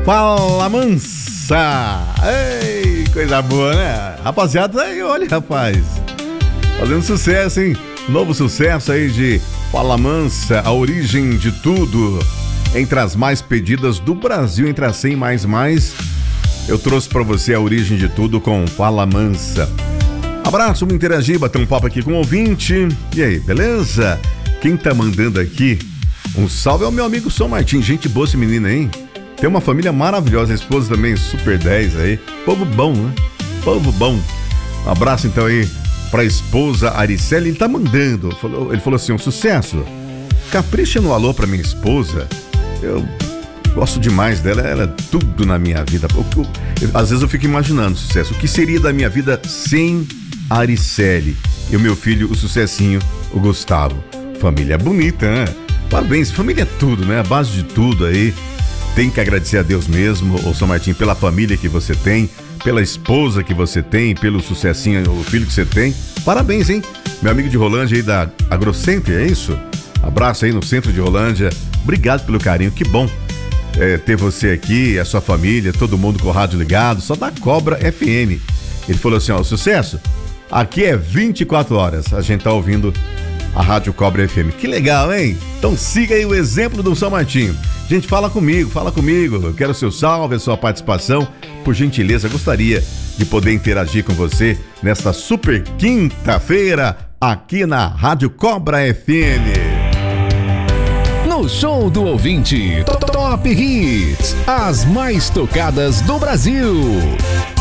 Fala Mansa! Ei, coisa boa, né? Rapaziada, aí, olha, rapaz. Fazendo sucesso, hein? Novo sucesso aí de Fala Mansa, a origem de tudo. Entre as mais pedidas do Brasil, entre as 100 mais, eu trouxe pra você a origem de tudo com Fala Mansa. Abraço, vamos interagir, bater um papo aqui com o ouvinte. E aí, beleza? Quem tá mandando aqui um salve é o meu amigo São Martim. Gente boa esse menino, hein? Tem uma família maravilhosa, a esposa também super 10 aí. Povo bom, né? Povo bom. Um abraço então aí pra esposa Aricele. Ele tá mandando. Ele falou assim, um sucesso. Capricha no alô pra minha esposa. Eu gosto demais dela, ela é tudo na minha vida. Às vezes eu fico imaginando, sucesso, o que seria da minha vida sem a Aricele e o meu filho, o sucessinho, o Gustavo. Família bonita, né? Parabéns, família é tudo, né? A base de tudo aí. Tem que agradecer a Deus mesmo, ô São Martim, pela família que você tem, pela esposa que você tem, pelo sucessinho, o filho que você tem. Parabéns, hein? Meu amigo de Rolândia aí da Agrocenter, é isso? Abraço aí no centro de Rolândia. Obrigado pelo carinho, que bom ter você aqui, a sua família, todo mundo com o rádio ligado, só da Cobra FM. Ele falou assim, ó, sucesso, aqui é 24 horas, a gente tá ouvindo a Rádio Cobra FM. Que legal, hein? Então siga aí o exemplo do São Martinho. Gente, fala comigo, eu quero seu salve, a sua participação, por gentileza, gostaria de poder interagir com você nesta super quinta-feira aqui na Rádio Cobra FM. No Show do Ouvinte, Top Hits, as mais tocadas do Brasil.